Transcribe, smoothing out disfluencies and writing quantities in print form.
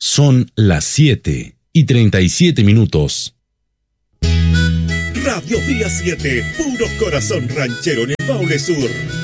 Son las 7:37. Radio Día 7, puro corazón ranchero en el Maule Sur.